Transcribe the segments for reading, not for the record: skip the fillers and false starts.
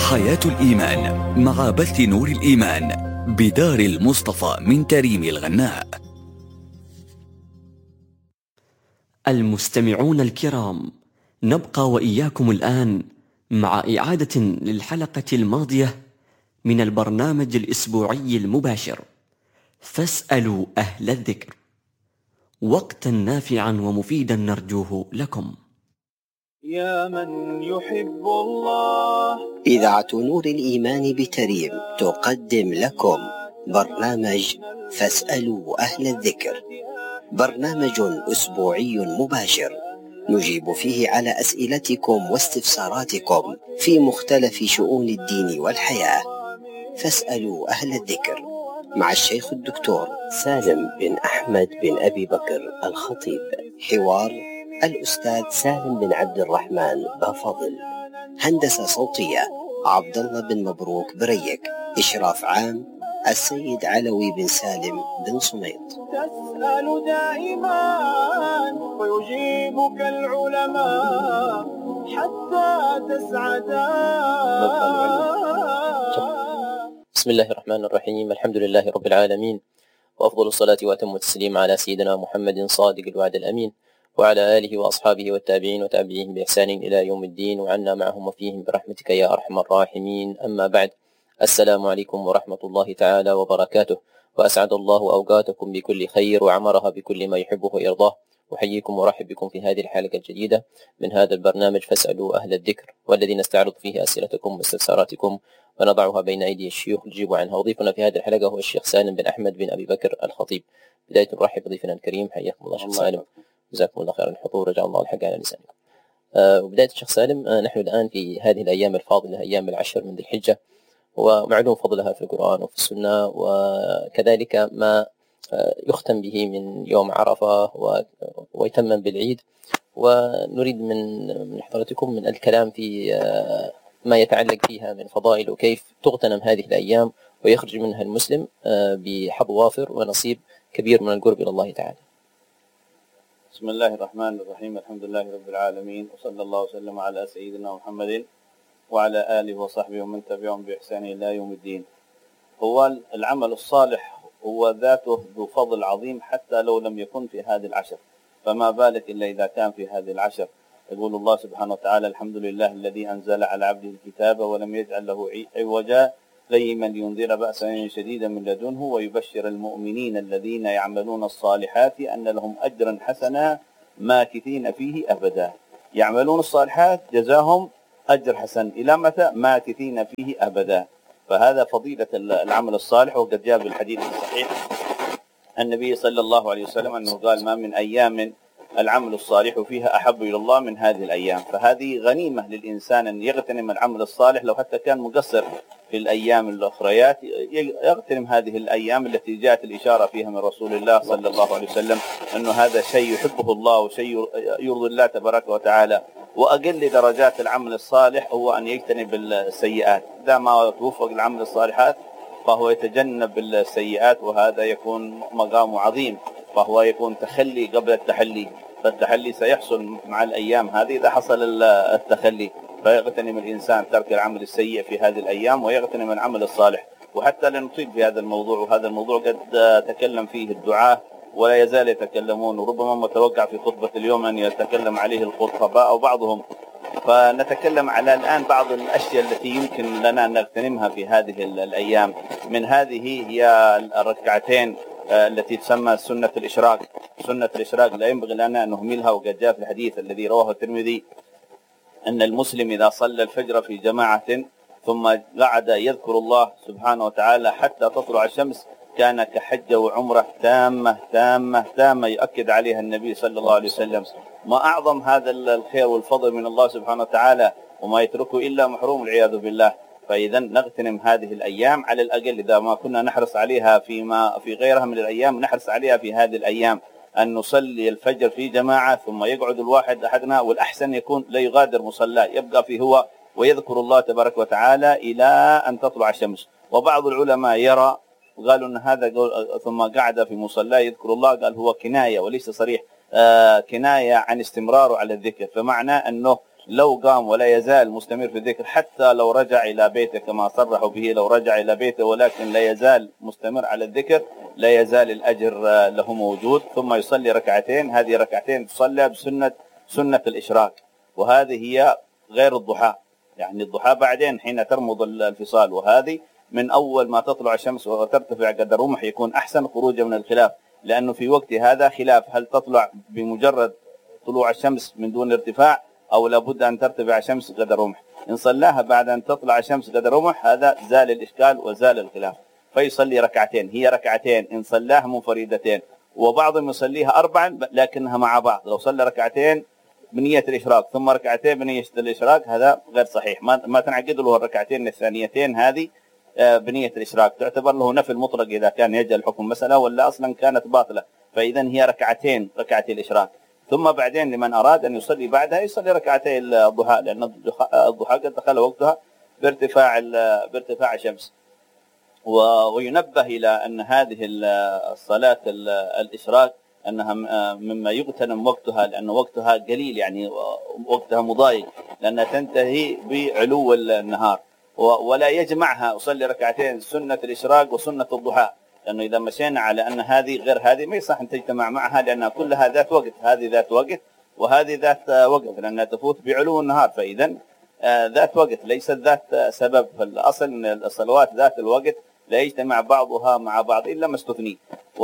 حياة الإيمان مع بث نور الإيمان بدار المصطفى من تريم الغناء. المستمعون الكرام، نبقى وإياكم الآن مع إعادة للحلقة الماضية من البرنامج الأسبوعي المباشر فاسألوا أهل الذكر، وقتا نافعا ومفيدا نرجوه لكم. يا من يحب الله. إذاعة نور الإيمان بتريم تقدم لكم برنامج فاسألوا أهل الذكر، برنامج أسبوعي مباشر نجيب فيه على أسئلتكم واستفساراتكم في مختلف شؤون الدين والحياة. فاسألوا أهل الذكر مع الشيخ الدكتور سالم بن أحمد بن أبي بكر الخطيب، حوار الأستاذ سالم بن عبد الرحمن بافضل، هندسة صوتية عبد الله بن مبروك بريك، إشراف عام السيد علوي بن سالم بن صميط. تسأل دائما ويجيبك العلماء حتى تسعدا. بسم الله الرحمن الرحيم، الحمد لله رب العالمين، وأفضل الصلاة وأتم التسليم على سيدنا محمد صادق الوعد الأمين، وعلى آله وأصحابه والتابعين وتابعيهم بإحسان إلى يوم الدين، وعنا معهم وفيهم برحمتك يا أرحم الراحمين. أما بعد، السلام عليكم ورحمة الله تعالى وبركاته، وأسعد الله أوقاتكم بكل خير وعمرها بكل ما يحبه ويرضاه. أحييكم وأرحب بكم في هذه الحلقة الجديدة من هذا البرنامج فاسألوا أهل الذكر، والذي نستعرض فيه أسئلتكم واستفساراتكم ونضعها بين أيدي الشيوخ ليجيبوا عنها. وضيفنا في هذه الحلقة هو الشيخ سالم بن أحمد بن أبي بكر الخطيب. بداية نرحب بضيفنا الكريم، حياكم الله شيخ سالم، جزاكم الله خير الحضور، رجع الله الحق على لسانكم. وبداية الشيخ سالم، نحن الآن في هذه الأيام الفاضلة، أيام العشر من ذي الحجة، ومعلوم فضلها في القرآن وفي السنة، وكذلك ما يختم به من يوم عرفة ويتمم بالعيد. ونريد من حضرتكم من الكلام في ما يتعلق فيها من فضائل، وكيف تغتنم هذه الأيام ويخرج منها المسلم بحظ وافر ونصيب كبير من القرب إلى الله تعالى. بسم الله الرحمن الرحيم، الحمد لله رب العالمين، وصلى الله وسلم على سيدنا محمد وعلى آله وصحبه ومن تبعهم بإحسان إلى يوم الدين. هو العمل الصالح هو ذاته ذو فضل عظيم حتى لو لم يكن في هذه العشر، فما بالك إلا إذا كان في هذه العشر. يقول الله سبحانه وتعالى: الحمد لله الذي أنزل على عبده الكتاب ولم يجعل له عوجا قيما لينذر بأسا شديدا من لدنه ويبشر المؤمنين الذين يعملون الصالحات أن لهم أجرا حسنا ماكثين فيه أبدا. يعملون الصالحات جزاهم أجر حسن إلى متى؟ ماكثين فيه أبدا. فهذا فضيلة العمل الصالح. وقد جاء بالحديث الصحيح النبي صلى الله عليه وسلم أنه قال: ما من أيام العمل الصالح فيها أحب إلى الله من هذه الأيام. فهذه غنيمة للإنسان أن يغتنم العمل الصالح، لو حتى كان مقصر في الأيام الأخريات يغتنم هذه الأيام التي جاءت الإشارة فيها من رسول الله صلى الله عليه وسلم أنه هذا شيء يحبه الله وشيء يرضي الله تبارك وتعالى. وأقل درجات العمل الصالح هو أن يجتنب السيئات. إذا ما توفق العمل الصالحات فهو يتجنب السيئات، وهذا يكون مقام عظيم، فهو يكون تخلي قبل التحلي. فالتحلي سيحصل مع الأيام هذه إذا حصل التخلي، فيغتنم الإنسان ترك العمل السيء في هذه الأيام ويغتنم العمل الصالح. وحتى لنطيل في هذا الموضوع، وهذا الموضوع قد تكلم فيه الدعاة ولا يزال يتكلمون، وربما متوقع في خطبة اليوم أن يتكلم عليه الخطباء أو بعضهم. فنتكلم على الآن بعض الأشياء التي يمكن لنا أن نغتنمها في هذه الأيام. من هذه هي الركعتين التي تسمى سنة الإشراق. سنة الإشراق لا ينبغي لنا أن نهملها. وقد جاء في الحديث الذي رواه الترمذي أن المسلم إذا صلى الفجر في جماعة ثم قعد يذكر الله سبحانه وتعالى حتى تطلع الشمس كان كحجة وعمرة تامة تامة تامة، يؤكد عليها النبي صلى الله عليه وسلم. ما أعظم هذا الخير والفضل من الله سبحانه وتعالى، وما يتركه إلا محروم والعياذ بالله. فإذا نغتنم هذه الأيام على الأقل، إذا ما كنا نحرص عليها في غيرها من الأيام نحرص عليها في هذه الأيام، أن نصلي الفجر في جماعة ثم يقعد الواحد أحدنا، والأحسن يكون لا يغادر مصلاه، يبقى فيه هو ويذكر الله تبارك وتعالى إلى أن تطلع الشمس. وبعض العلماء يرى قالوا أن هذا ثم قعد في مصلاه يذكر الله، قال هو كناية وليس صريح، كناية عن استمراره على الذكر. فمعنى أنه لو قام ولا يزال مستمر في الذكر حتى لو رجع إلى بيته كما صرحوا به، لو رجع إلى بيته ولكن لا يزال مستمر على الذكر لا يزال الأجر له موجود. ثم يصلي ركعتين، هذه ركعتين تصلى بسنة الإشراق، وهذه هي غير الضحى، يعني الضحى بعدين حين ترمض الفصال، وهذه من أول ما تطلع الشمس وترتفع قدر رمح يكون أحسن خروجا من الخلاف، لأنه في وقت هذا خلاف هل تطلع بمجرد طلوع الشمس من دون ارتفاع أو لابد أن ترتفع الشمس قدر رمح. إن صلاها بعد أن تطلع الشمس قدر رمح هذا زال الإشكال وزال الخلاف، فيصلي ركعتين، هي ركعتين إن صلاها منفردتين، وبعضهم يصليها أربعا لكنها مع بعض. لو صلى ركعتين بنية الإشراق ثم ركعتين بنية الإشراق هذا غير صحيح، ما تنعقد له الركعتين الثانيتين هذه بنية الإشراق، تعتبر له نفل مطلق إذا كان يجعل الحكم مسألة ولا أصلا كانت باطلة. فإذا هي ركعتين، ركعتي الإشراق، ثم بعدين لمن أراد أن يصلي بعدها يصلي ركعتي الضحى، لأن الضحى قد دخل وقتها بارتفاع الشمس. وينبه إلى أن هذه الصلاة الإشراق أنها مما يغتنم وقتها، لأن وقتها قليل، يعني وقتها مضايق، لأنها تنتهي بعلو النهار، ولا يجمعها أصلي ركعتين سنة الإشراق وسنة الضحى، لأنه إذا مشينا على أن هذه غير هذه ما يصح أن تجتمع معها، لأنها كلها ذات وقت، هذه ذات وقت وهذه ذات وقت، لأنها تفوت بعلو النهار، فإذا ذات وقت ليست ذات سبب. فالأصل أن الصلوات ذات الوقت لا يجتمع بعضها مع بعض إلا ما استثني.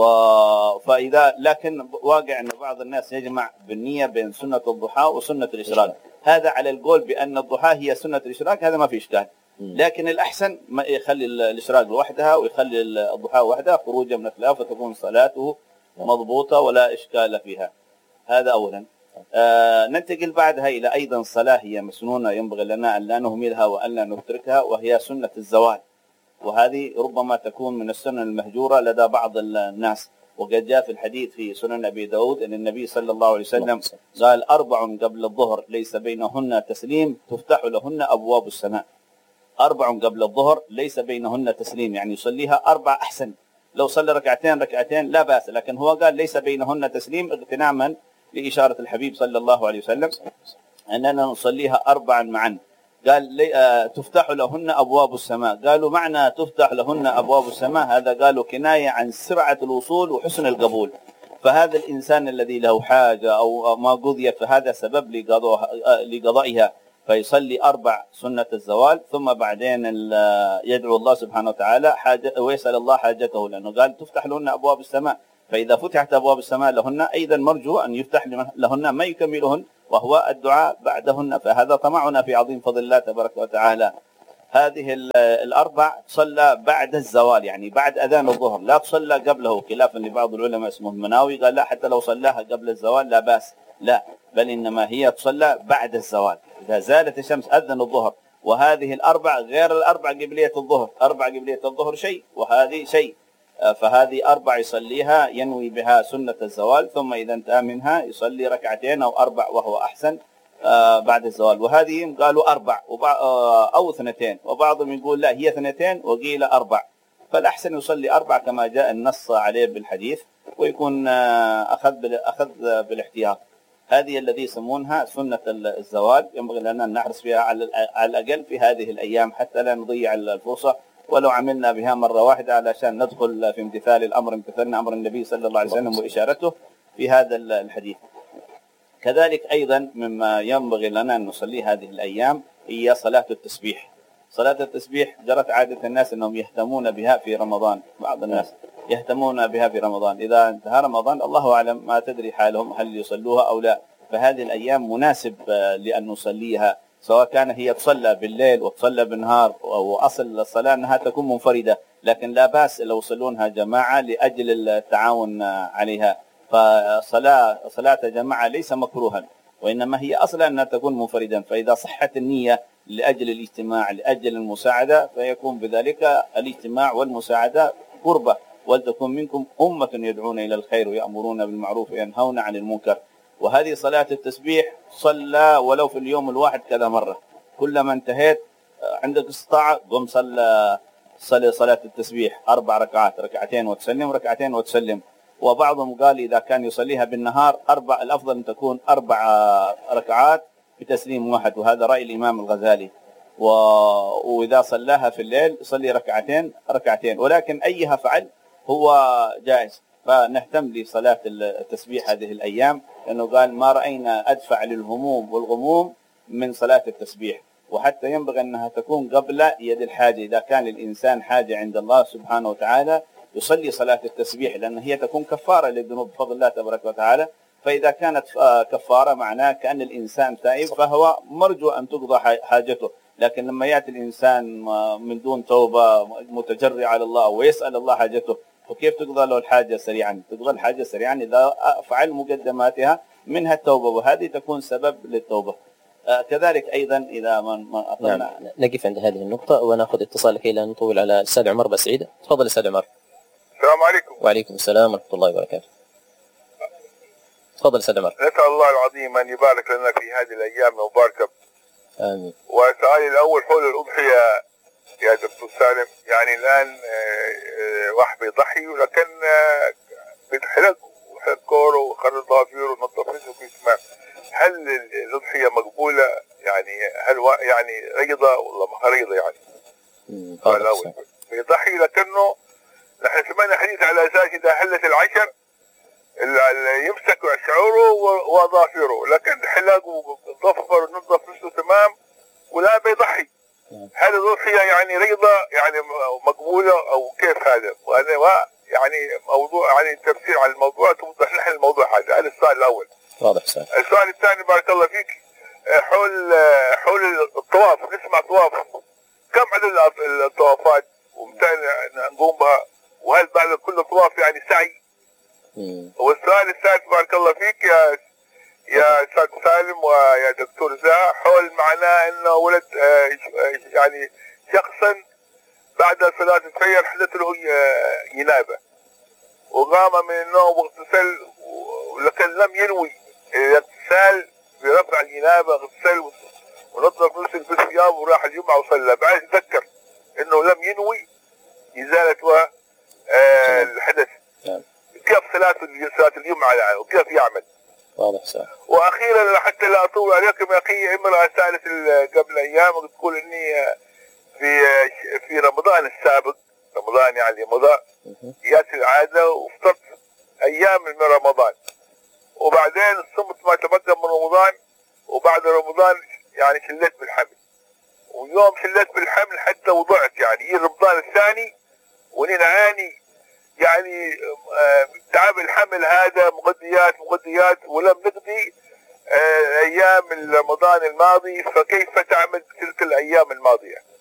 فإذا لكن واقع أن بعض الناس يجمع بالنية بين سنة الضحى وسنة الإشراق، هذا على القول بأن الضحى هي سنة الإشراق هذا ما في إشكال، لكن الأحسن ما يخلي الإشراق لوحدها ويخلي الضحى وحدها خروجا من الخلاف، فتكون صلاته مضبوطة ولا إشكال فيها. هذا أولا. ننتقل بعدها إلى أيضا صلاة هي مسنونة ينبغي لنا أن لا نهملها وأن لا نتركها، وهي سنة الزوال، وهذه ربما تكون من السنن المهجورة لدى بعض الناس. وقد جاء في الحديث في سنن أبي داود أن النبي صلى الله عليه وسلم قال 4 قبل الظهر ليس بينهن تسليم تفتح لهن أبواب السماء. 4 قبل الظهر ليس بينهن تسليم، يعني يصليها 4 أحسن، لو صلى ركعتين لا بأس، لكن هو قال ليس بينهن تسليم اغتناما لإشارة الحبيب صلى الله عليه وسلم أننا نصليها 4 معا. قال تفتح لهن أبواب السماء، قالوا معنى تفتح لهن أبواب السماء هذا قالوا كناية عن سرعة الوصول وحسن القبول، فهذا الإنسان الذي له حاجة أو ما قضيت فهذا سبب لقضائها، فيصلي 4 سنة الزوال، ثم بعدين يدعو الله سبحانه وتعالى ويسأل الله حاجته، لأنه قال تفتح لهن أبواب السماء، فإذا فتحت أبواب السماء لهن أيضا مرجو أن يفتح لهن ما يكملهن وهو الدعاء بعدهن، فهذا طمعنا في عظيم فضل الله تبارك وتعالى. هذه 4 تصلى بعد الزوال، يعني بعد أذان الظهر، لا تصلى قبله، خلافا لبعض العلماء اسمه المناوي قال لا حتى لو صلاها قبل الزوال لا بأس، لا بل إنما هي تصلى بعد الزوال، إذا زالت الشمس أذن الظهر. وهذه 4 غير 4 قبلية الظهر، 4 قبلية الظهر شيء وهذه شيء، فهذه 4 يصليها ينوي بها سنة الزوال، ثم إذا انتهى منها يصلي 2 أو 4 وهو أحسن بعد الزوال. وهذه قالوا 4 أو 2، وبعضهم يقول لا هي 2 وقيل 4، فالأحسن يصلي 4 كما جاء النص عليه بالحديث، ويكون أخذ بالاحتياط. هذه الذي يسمونها سنة الزوال، ينبغي لنا أن نحرص فيها على الأقل في هذه الأيام حتى لا نضيع الفرصة، ولو عملنا بها مرة واحدة علشان ندخل في امتثال الأمر امتثلنا أمر النبي صلى الله عليه وسلم وإشارته في هذا الحديث. كذلك أيضا مما ينبغي لنا أن نصلي هذه الأيام هي صلاة التسبيح. صلاة التسبيح جرت عادة الناس أنهم يهتمون بها في رمضان، بعض الناس يهتمون بها في رمضان، إذا انتهى رمضان الله أعلم ما تدري حالهم هل يصلوها أو لا، فهذه الأيام مناسب لأن نصليها، سواء كان هي تصلى بالليل وتصلى بالنهار، وأصل الصلاة أنها تكون منفردة، لكن لا بأس لو يصلونها جماعة لأجل التعاون عليها، فصلاة جماعة ليس مكروها، وإنما هي أصلا أنها تكون منفردا، فإذا صحت النية لأجل الاجتماع لأجل المساعدة فيكون بذلك الاجتماع والمساعدة قربة. ولتكن منكم أمة يدعون إلى الخير ويأمرون بالمعروف وينهون عن المنكر. وهذه صلاة التسبيح صلى ولو في اليوم الواحد كذا مرة، كلما انتهيت عندك استطاعة قم صلى صلاة التسبيح 4 ركعات، 2 وتسلم، 2 وتسلم. وبعضهم قال إذا كان يصليها بالنهار الأفضل أن تكون 4 ركعات بتسليم واحد، وهذا رأي الإمام الغزالي. وإذا صلاها في الليل يصلي ركعتين، ولكن أيها فعل هو جائز. فنهتم لصلاة التسبيح هذه الأيام، لأنه قال ما رأينا أدفع للهموم والغموم من صلاة التسبيح. وحتى ينبغي أنها تكون قبل يد الحاجة، إذا كان للإنسان حاجة عند الله سبحانه وتعالى يصلي صلاة التسبيح، لأن هي تكون كفارة للذنوب بفضل الله تبارك وتعالى. فإذا كانت كفارة معناه كأن الإنسان تائب، فهو مرجو أن تقضى حاجته. لكن لما يأتي الإنسان من دون توبة متجرع على الله ويسأل الله حاجته، فكيف تقضى له الحاجة سريعا؟ تقضى الحاجة سريعا إذا فعل مقدماتها منها التوبة، وهذه تكون سبب للتوبة. كذلك أيضا إذا ما نعم، نقف عند هذه النقطة ونأخذ اتصال لكي لا نطول على الأستاذ عمر بسعيد. تفضل أستاذ عمر. السلام عليكم. وعليكم السلام ورحمة الله وبركاته. تفضل أستاذ عمر. نسأل الله العظيم أن يبارك لنا في هذه الأيام المباركة. آمين. وسؤالي الأول حول الأضحية يا دكتور سالم. يعني الآن واحد بيضحي ولكن بيتحلق وحلق كوره وخرج ضافيره ونظف نفسه في تمام. هل الأضحية مقبولة؟ يعني هل يعني ريضة ولا ما ريضة يعني؟ الأول بيضحي لكنه نحن سمعنا حديث على أساس إذا حلت العشر يمسك شعوره وظافره، لكن حلق وظفر ونظف نفسه تمام ولا بيضحي. هل الأضحية يعني ريضة يعني مقبولة أو كيف هذا؟ وأنا يعني موضوع يعني تفسير على الموضوع توضح لنا الموضوع هذا. هذا السؤال الأول. واضح. السؤال الثاني بارك الله فيك حول الطواف. نسمع طواف، كم عدد الطوافات ومتى نقوم بها؟ وهل بعد كل طواف يعني سعي؟ والسؤال الثالث بارك الله فيك يا استاذ سالم ويا دكتور زاهر حول معناه انه ولد يعني شخصا بعد صلاة الفجر حدث له جنابه وقام من النوم واغتسل، ولكن لم ينوي الاغتسال برفع الجنابه، اغتسل ونظف نفسه بالثياب وراح الجمعه وصلى، بعد تذكر انه لم ينوي ازاله الحدث. كيف صلاة الجمعة يعني وكيف يعمل؟ واضح صح. واخيرا حتى لا اطول عليكم يا اخي، امرأة سالت قبل ايام تقول اني في رمضان السابق، رمضان يعني مضى، جات العادة وفطرت ايام من رمضان، وبعدين صمت ما تبقى من رمضان، وبعد رمضان يعني شليت بالحمل، ويوم شليت بالحمل حتى وضعت يعني رمضان الثاني ونعاني يعني تعب الحمل هذا مغذيات ولم نقضي ايام رمضان الماضي. فكيف تعمل تلك الايام الماضيه؟